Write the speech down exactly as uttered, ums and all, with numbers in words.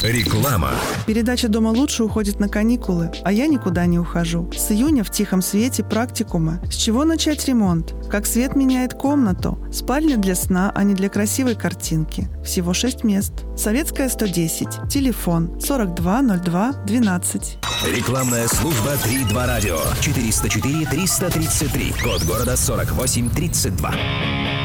Реклама. Передача «Дома лучше» уходит на каникулы, а я никуда не ухожу. С июня в тихом свете практикума. С чего начать ремонт? Как свет меняет комнату? Спальня для сна, а не для красивой картинки. Всего шесть мест. Советская, сто десять. Телефон сорок два ноль два двенадцать. Рекламная служба три два радио. четыреста четыре триста тридцать три. Код города сорок восемь тридцать два.